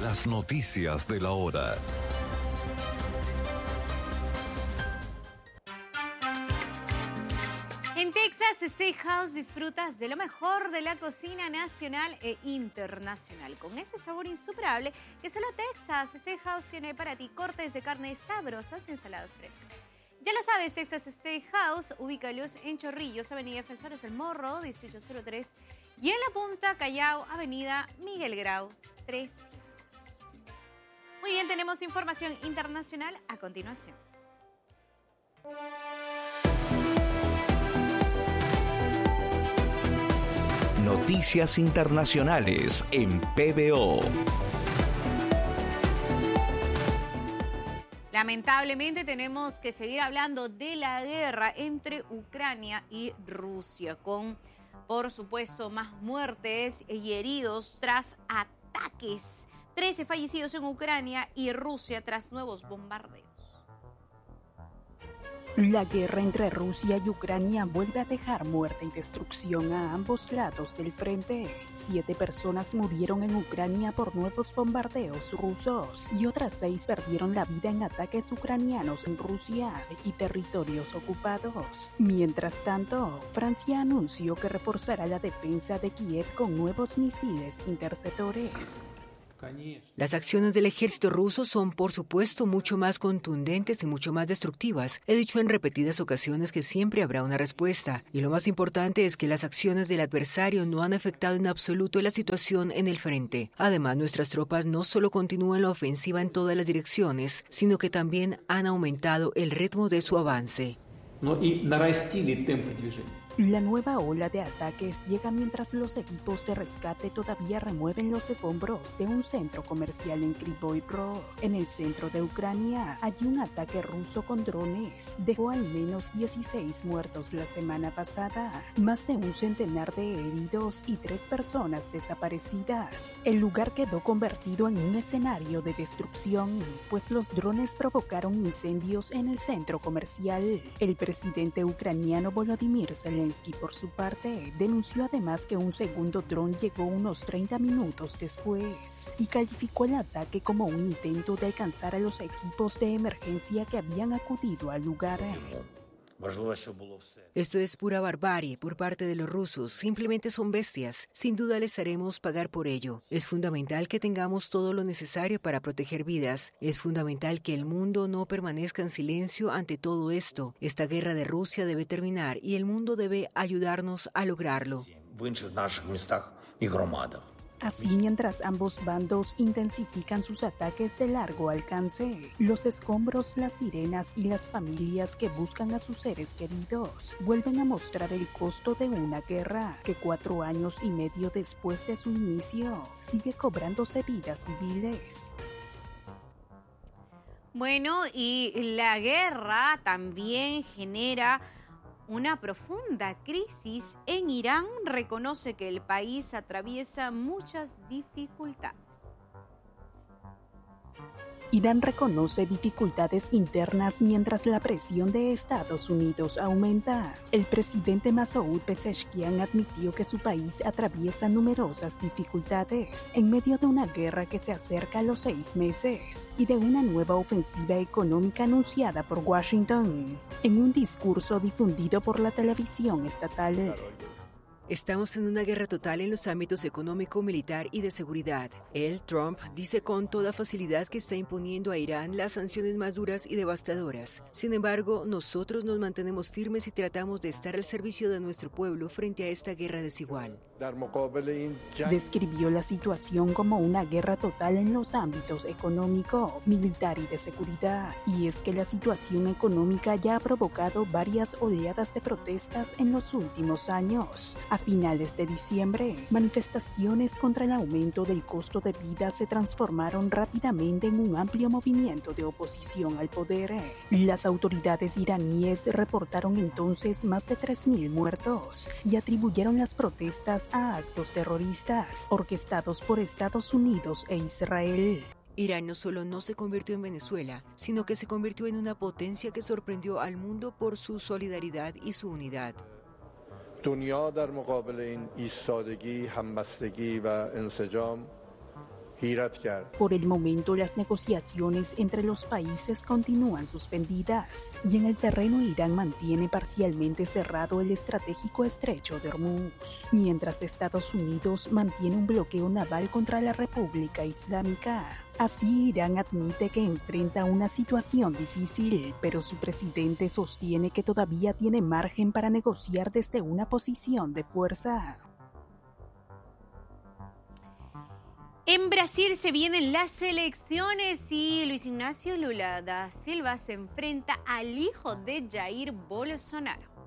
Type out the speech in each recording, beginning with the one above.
Las noticias de la hora. En Texas Steakhouse disfrutas de lo mejor de la cocina nacional e internacional, con ese sabor insuperable que solo Texas Steakhouse tiene para ti. Cortes de carne sabrosas y ensaladas frescas. Ya lo sabes, Texas Steakhouse, ubícalos en Chorrillos, Avenida Defensores del Morro, 1803, y en La Punta, Callao, Avenida Miguel Grau, 300. Muy bien, tenemos información internacional a continuación. Noticias internacionales en PBO. Lamentablemente tenemos que seguir hablando de la guerra entre Ucrania y Rusia, con, por supuesto, más muertes y heridos tras ataques. 13 fallecidos en Ucrania y Rusia tras nuevos bombardeos. La guerra entre Rusia y Ucrania vuelve a dejar muerte y destrucción a ambos lados del frente. 7 personas murieron en Ucrania por nuevos bombardeos rusos y otras 6 perdieron la vida en ataques ucranianos en Rusia y territorios ocupados. Mientras tanto, Francia anunció que reforzará la defensa de Kiev con nuevos misiles interceptores. Las acciones del ejército ruso son, por supuesto, mucho más contundentes y mucho más destructivas. He dicho en repetidas ocasiones que siempre habrá una respuesta. Y lo más importante es que las acciones del adversario no han afectado en absoluto la situación en el frente. Además, nuestras tropas no solo continúan la ofensiva en todas las direcciones, sino que también han aumentado el ritmo de su avance. La nueva ola de ataques llega mientras los equipos de rescate todavía remueven los escombros de un centro comercial en Kryvyi Rih. En el centro de Ucrania, hay un ataque ruso con drones. Dejó al menos 16 muertos la semana pasada, más de un centenar de heridos y 3 personas desaparecidas. El lugar quedó convertido en un escenario de destrucción, pues los drones provocaron incendios en el centro comercial. El presidente ucraniano Volodymyr Zelensky, por su parte, denunció además que un segundo dron llegó unos 30 minutos después y calificó el ataque como un intento de alcanzar a los equipos de emergencia que habían acudido al lugar. Esto es pura barbarie por parte de los rusos. Simplemente son bestias. Sin duda les haremos pagar por ello. Es fundamental que tengamos todo lo necesario para proteger vidas. Es fundamental que el mundo no permanezca en silencio ante todo esto. Esta guerra de Rusia debe terminar y el mundo debe ayudarnos a lograrlo. Así, mientras ambos bandos intensifican sus ataques de largo alcance, los escombros, las sirenas y las familias que buscan a sus seres queridos vuelven a mostrar el costo de una guerra que 4 años y medio después de su inicio sigue cobrándose vidas civiles. Bueno, y la guerra también genera una profunda crisis en Irán. Reconoce que el país atraviesa muchas dificultades. Irán reconoce dificultades internas mientras la presión de Estados Unidos aumenta. El presidente Masoud Pezeshkian admitió que su país atraviesa numerosas dificultades en medio de una guerra que se acerca a los 6 meses y de una nueva ofensiva económica anunciada por Washington. En un discurso difundido por la televisión estatal, Estamos en una guerra total en los ámbitos económico, militar y de seguridad. Él, Trump, dice con toda facilidad que está imponiendo a Irán las sanciones más duras y devastadoras. Sin embargo, nosotros nos mantenemos firmes y tratamos de estar al servicio de nuestro pueblo frente a esta guerra desigual. Describió la situación como una guerra total en los ámbitos económico, militar y de seguridad. Y es que la situación económica ya ha provocado varias oleadas de protestas en los últimos años. A finales de diciembre, manifestaciones contra el aumento del costo de vida se transformaron rápidamente en un amplio movimiento de oposición al poder. Las autoridades iraníes reportaron entonces más de 3.000 muertos y atribuyeron las protestas a actos terroristas orquestados por Estados Unidos e Israel. Irán no solo no se convirtió en Venezuela, sino que se convirtió en una potencia que sorprendió al mundo por su solidaridad y su unidad. دنیا در مقابل این ایستادگی، همبستگی و انسجام Por el momento, las negociaciones entre los países continúan suspendidas y en el terreno Irán mantiene parcialmente cerrado el estratégico estrecho de Hormuz, mientras Estados Unidos mantiene un bloqueo naval contra la República Islámica. Así, Irán admite que enfrenta una situación difícil, pero su presidente sostiene que todavía tiene margen para negociar desde una posición de fuerza. En Brasil se vienen las elecciones y Luis Ignacio Lula da Silva se enfrenta al hijo de Jair Bolsonaro.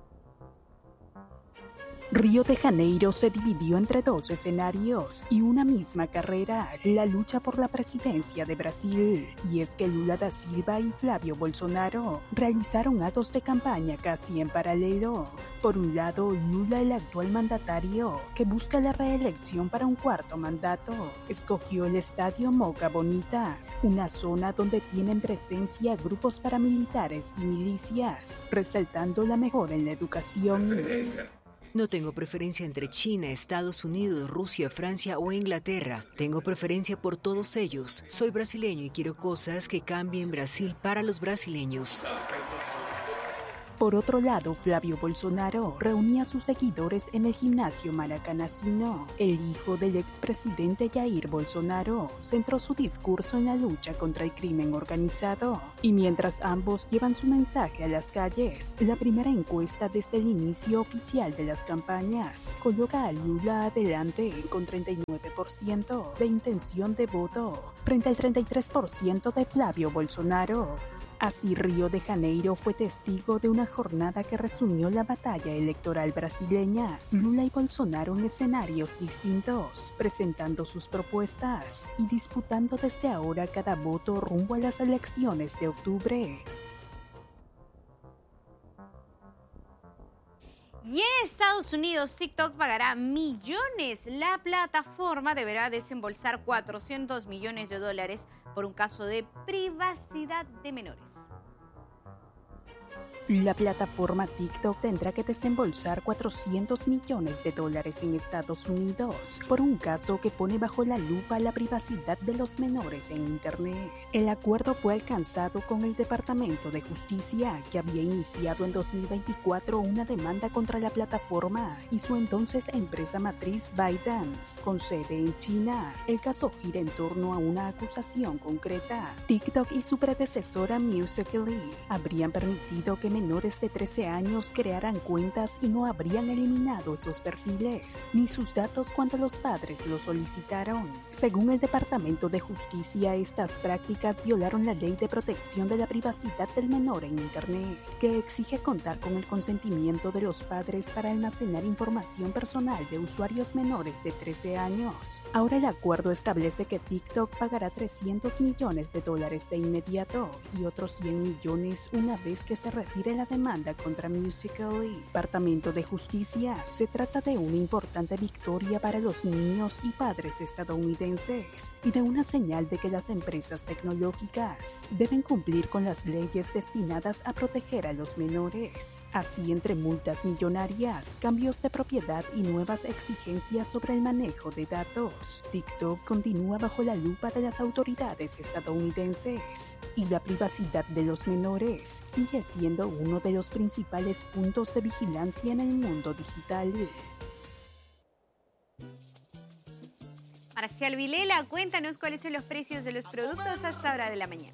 Río de Janeiro se dividió entre dos escenarios y una misma carrera, la lucha por la presidencia de Brasil. Y es que Lula da Silva y Flávio Bolsonaro realizaron actos de campaña casi en paralelo. Por un lado, Lula, el actual mandatario, que busca la reelección para un cuarto mandato, escogió el estadio Moca Bonita, una zona donde tienen presencia grupos paramilitares y milicias, resaltando la mejora en la educación. No tengo preferencia entre China, Estados Unidos, Rusia, Francia o Inglaterra. Tengo preferencia por todos ellos. Soy brasileño y quiero cosas que cambien Brasil para los brasileños. Por otro lado, Flávio Bolsonaro reunía a sus seguidores en el gimnasio Maracanãzinho. El hijo del expresidente Jair Bolsonaro centró su discurso en la lucha contra el crimen organizado. Y mientras ambos llevan su mensaje a las calles, la primera encuesta desde el inicio oficial de las campañas coloca a Lula adelante con 39% de intención de voto, frente al 33% de Flávio Bolsonaro. Así, Río de Janeiro fue testigo de una jornada que resumió la batalla electoral brasileña. Lula y Bolsonaro en escenarios distintos, presentando sus propuestas y disputando desde ahora cada voto rumbo a las elecciones de octubre. Y en Estados Unidos, TikTok pagará millones. La plataforma deberá desembolsar $400 millones por un caso de privacidad de menores. La plataforma TikTok tendrá que desembolsar $400 millones en Estados Unidos por un caso que pone bajo la lupa la privacidad de los menores en Internet. El acuerdo fue alcanzado con el Departamento de Justicia, que había iniciado en 2024 una demanda contra la plataforma y su entonces empresa matriz ByteDance, con sede en China. El caso gira en torno a una acusación concreta. TikTok y su predecesora Musical.ly habrían permitido que menores de 13 años crearan cuentas y no habrían eliminado esos perfiles, ni sus datos cuando los padres lo solicitaron. Según el Departamento de Justicia, estas prácticas violaron la Ley de Protección de la Privacidad del Menor en Internet, que exige contar con el consentimiento de los padres para almacenar información personal de usuarios menores de 13 años. Ahora el acuerdo establece que TikTok pagará $300 millones de inmediato y otros 100 millones una vez que se retire la demanda contra Musical.ly. Departamento de Justicia, se trata de una importante victoria para los niños y padres estadounidenses y de una señal de que las empresas tecnológicas deben cumplir con las leyes destinadas a proteger a los menores. Así, entre multas millonarias, cambios de propiedad y nuevas exigencias sobre el manejo de datos, TikTok continúa bajo la lupa de las autoridades estadounidenses y la privacidad de los menores sigue siendo uno de los principales puntos de vigilancia en el mundo digital. Marcial Vilela, cuéntanos cuáles son los precios de los productos a esta hora de la mañana.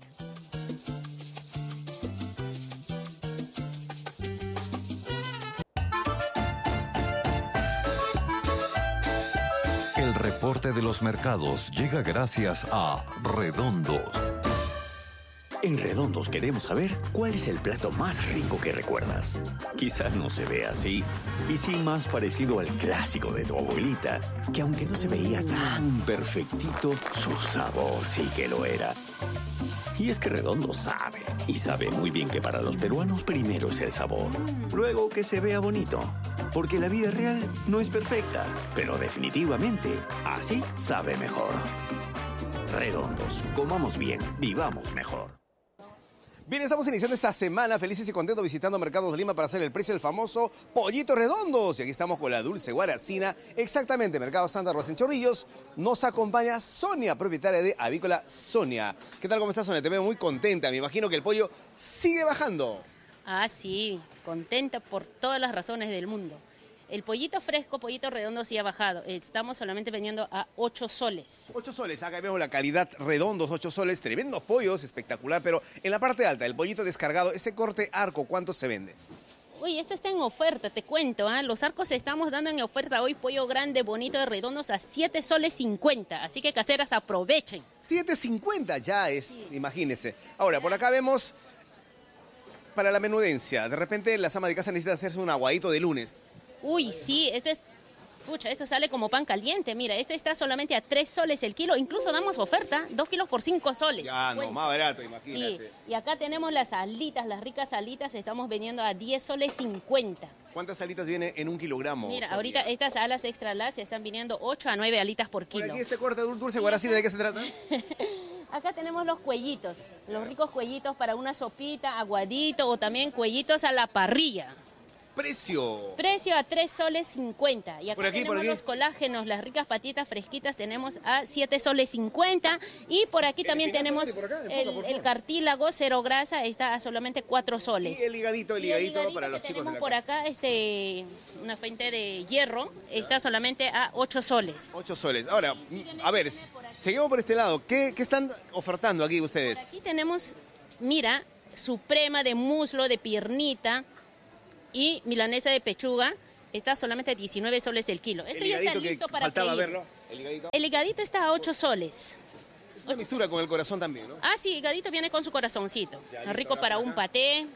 El reporte de los mercados llega gracias a Redondos. En Redondos queremos saber cuál es el plato más rico que recuerdas. Quizás no se ve así, y sí más parecido al clásico de tu abuelita, que aunque no se veía tan perfectito, su sabor sí que lo era. Y es que Redondo sabe, y sabe muy bien que para los peruanos primero es el sabor, luego que se vea bonito, porque la vida real no es perfecta, pero definitivamente así sabe mejor. Redondos, comamos bien, vivamos mejor. Bien, estamos iniciando esta semana felices y contentos visitando Mercados de Lima para hacer el precio del famoso Pollito Redondos. Y aquí estamos con la Dulce Guaracina, exactamente, Mercado Santa Rosa en Chorrillos. Nos acompaña Sonia, propietaria de Avícola Sonia. ¿Qué tal, cómo estás, Sonia? Te veo muy contenta. Me imagino que el pollo sigue bajando. Ah, sí, contenta por todas las razones del mundo. El pollito fresco, pollito redondo sí ha bajado. Estamos solamente vendiendo a 8 soles. 8 soles, acá vemos la calidad redondos, 8 soles, tremendos pollos, espectacular. Pero en la parte alta, el pollito descargado, ese corte arco, ¿cuánto se vende? Uy, esto está en oferta, te cuento. Los arcos estamos dando en oferta hoy pollo grande, bonito, de redondos a 7 soles 50. Así que caseras, aprovechen. 7.50 ya es, sí. Imagínense. Ahora, por acá vemos para la menudencia. De repente las amas de casa necesitan hacerse un aguadito de lunes. Uy, sí, esto sale como pan caliente. Mira, esto está solamente a 3 soles el kilo. Incluso damos oferta, 2 kilos por 5 soles. Ya, no, más barato, imagínate. Sí, y acá tenemos las alitas, las ricas alitas, estamos vendiendo a 10 soles 50. ¿Cuántas alitas vienen en 1 kilogramo? Mira, ahorita estas alas extra large están viniendo 8 a 9 alitas por kilo. Por aquí este corte Dulce Guaracina, ¿de qué se trata? Acá tenemos los cuellitos, los ricos cuellitos para una sopita, aguadito o también cuellitos a la parrilla. Precio a 3 soles 50. Y acá por aquí, tenemos los colágenos, las ricas patitas fresquitas, tenemos a 7 soles 50. Y por aquí también tenemos el cartílago cero grasa, está a solamente 4 soles. Y el higadito para los chicos de la por acá una fuente de hierro, está solamente a 8 soles. 8 soles. Ahora, a ver, seguimos por este lado. ¿Qué están ofertando aquí ustedes? Por aquí tenemos, mira, suprema de muslo, de piernita y milanesa de pechuga, está solamente a 19 soles el kilo. Esto ya está listo para freír. Verlo, el higadito está a 8 soles. Es una mixtura con el corazón también, ¿no? Ah, sí, el higadito viene con su corazoncito. Rico para un paté.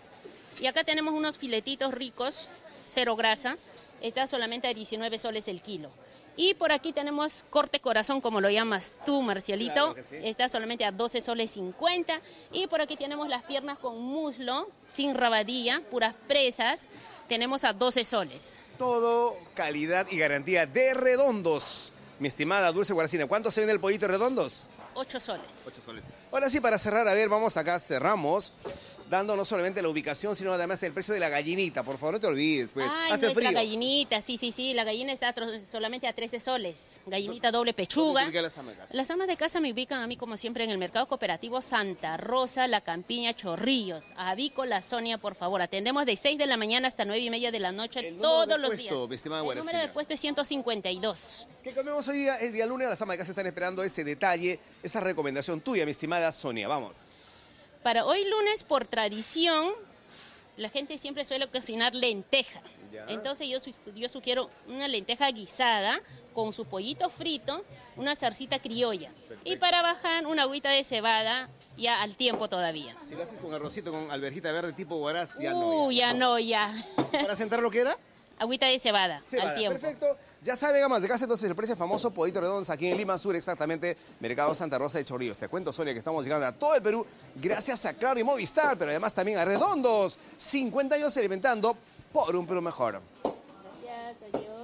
Y acá tenemos unos filetitos ricos, cero grasa. Está solamente a 19 soles el kilo. Y por aquí tenemos corte corazón, como lo llamas tú, Marcialito. Claro, sí. Está solamente a 12 soles 50. Y por aquí tenemos las piernas con muslo, sin rabadilla, puras presas. Tenemos a 12 soles. Todo calidad y garantía de redondos. Mi estimada Dulce Guaracina, ¿cuánto se vende el pollito redondos? 8 soles. 8 soles. Ahora sí, para cerrar, a ver, vamos acá, cerramos, dando no solamente la ubicación, sino además el precio de la gallinita. Por favor, no te olvides, pues. Hace frío. Gallinita, sí, la gallina está solamente a 13 soles. Gallinita doble pechuga. Las amas de casa me ubican a mí, como siempre, en el Mercado Cooperativo Santa Rosa, La Campiña, Chorrillos. Avícola Sonia, por favor. Atendemos de 6 de la mañana hasta 9:30 de la noche, todos los días. El número de puesto es 152. ¿Qué comemos hoy día? El día lunes, las amas de casa están esperando ese detalle, esa recomendación tuya, mi estimada Sonia. Vamos. Para hoy lunes, por tradición, la gente siempre suele cocinar lenteja. Ya. Entonces yo sugiero una lenteja guisada con su pollito frito, una zarcita criolla. Perfecto. Y para bajar, una agüita de cebada ya al tiempo todavía. Si lo haces con arrocito, con alverjita verde tipo Huaraz, ya ya. ¿Para sentar lo que era? Agüita de cebada, al tiempo. Perfecto. Ya saben, amas de casa, entonces el precio famoso Pollito Redondos aquí en Lima Sur, exactamente, Mercado Santa Rosa de Chorrillos. Te cuento, Sonia, que estamos llegando a todo el Perú gracias a Claro y Movistar, pero además también a Redondos. 50 años alimentando por un Perú mejor. Gracias, adiós.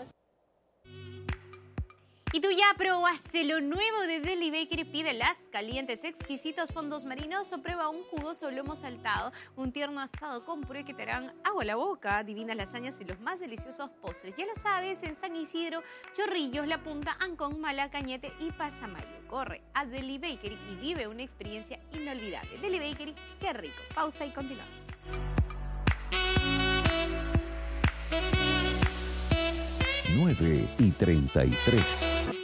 ¿Y tú ya probaste lo nuevo de Deli Bakery? Pide las calientes, exquisitos fondos marinos o prueba un jugoso lomo saltado, un tierno asado con puré que te harán agua a la boca, divinas lasañas y los más deliciosos postres. Ya lo sabes, en San Isidro, Chorrillos, La Punta, Ancón, Malacañete y Pasamayo. Corre a Deli Bakery y vive una experiencia inolvidable. Deli Bakery, qué rico. Pausa y continuamos. 9:33.